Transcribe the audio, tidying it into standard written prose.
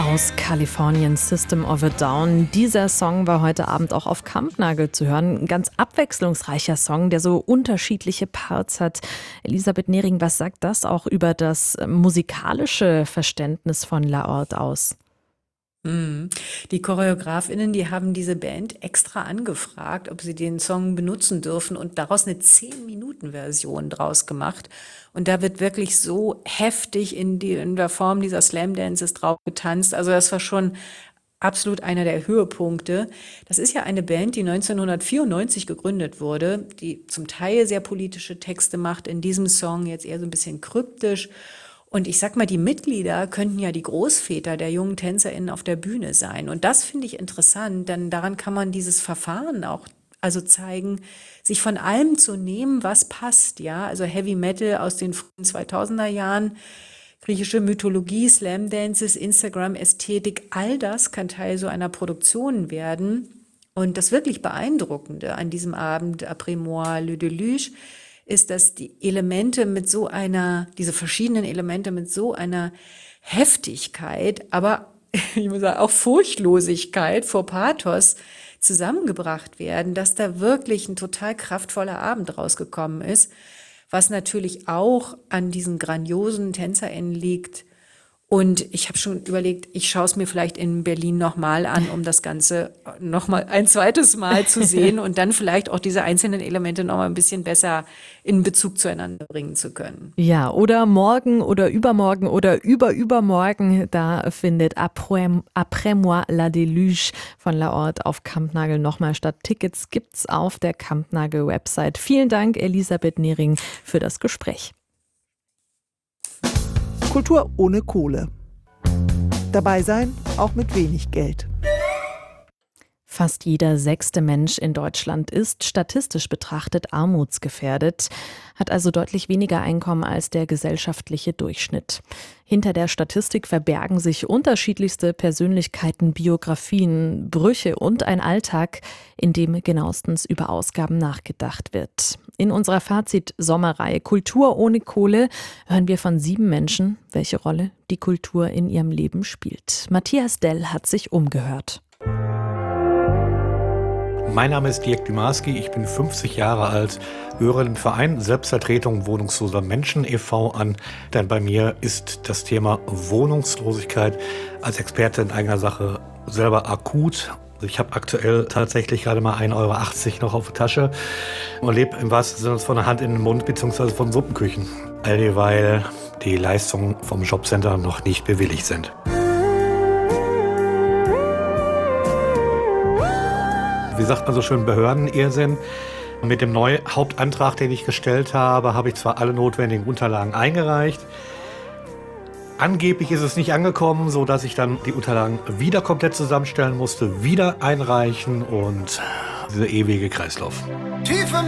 Aus Kalifornien, System of a Down. Dieser Song war heute Abend auch auf Kampnagel zu hören. Ein ganz abwechslungsreicher Song, der so unterschiedliche Parts hat. Elisabeth Nehring, was sagt das auch über das musikalische Verständnis von Laort aus? Die ChoreografInnen, die haben diese Band extra angefragt, ob sie den Song benutzen dürfen und daraus eine 10-Minuten-Version draus gemacht. Und da wird wirklich so heftig in der Form dieser Slam-Dances drauf getanzt. Also das war schon absolut einer der Höhepunkte. Das ist ja eine Band, die 1994 gegründet wurde, die zum Teil sehr politische Texte macht, in diesem Song jetzt eher so ein bisschen kryptisch. Und ich sag mal, die Mitglieder könnten ja die Großväter der jungen TänzerInnen auf der Bühne sein. Und das finde ich interessant, denn daran kann man dieses Verfahren auch also zeigen, sich von allem zu nehmen, was passt, ja. Also Heavy Metal aus den frühen 2000er Jahren, griechische Mythologie, Slam Dances, Instagram-Ästhetik, all das kann Teil so einer Produktion werden. Und das wirklich Beeindruckende an diesem Abend, Après-moi le déluge, ist, dass diese verschiedenen Elemente mit so einer Heftigkeit, aber ich muss sagen, auch Furchtlosigkeit vor Pathos zusammengebracht werden, dass da wirklich ein total kraftvoller Abend rausgekommen ist, was natürlich auch an diesen grandiosen TänzerInnen liegt. Und ich habe schon überlegt, ich schaue es mir vielleicht in Berlin nochmal an, um das Ganze nochmal ein zweites Mal zu sehen und dann vielleicht auch diese einzelnen Elemente nochmal ein bisschen besser in Bezug zueinander bringen zu können. Ja, oder morgen oder übermorgen oder übermorgen, da findet Après-moi la Déluge von Laort auf Kampnagel nochmal statt. Tickets gibt's auf der Kampnagel-Website. Vielen Dank, Elisabeth Nehring, für das Gespräch. Kultur ohne Kohle. Dabei sein, auch mit wenig Geld. Fast jeder 6. Mensch in Deutschland ist statistisch betrachtet armutsgefährdet, hat also deutlich weniger Einkommen als der gesellschaftliche Durchschnitt. Hinter der Statistik verbergen sich unterschiedlichste Persönlichkeiten, Biografien, Brüche und ein Alltag, in dem genauestens über Ausgaben nachgedacht wird. In unserer Fazit-Sommerreihe Kultur ohne Kohle hören wir von 7 Menschen, welche Rolle die Kultur in ihrem Leben spielt. Matthias Dell hat sich umgehört. Mein Name ist Dirk Dümarski, ich bin 50 Jahre alt, gehöre dem Verein Selbstvertretung Wohnungsloser Menschen e.V. an, denn bei mir ist das Thema Wohnungslosigkeit als Experte in eigener Sache selber akut. Ich habe aktuell tatsächlich gerade mal 1,80 Euro noch auf der Tasche und lebe im wahrsten Sinne von der Hand in den Mund bzw. von Suppenküchen, all weil die Leistungen vom Jobcenter noch nicht bewilligt sind. Wie sagt man so schön, Behördenirrsinn. Mit dem neuen Hauptantrag, den ich gestellt habe, habe ich zwar alle notwendigen Unterlagen eingereicht. Angeblich ist es nicht angekommen, sodass ich dann die Unterlagen wieder komplett zusammenstellen musste, wieder einreichen und dieser ewige Kreislauf.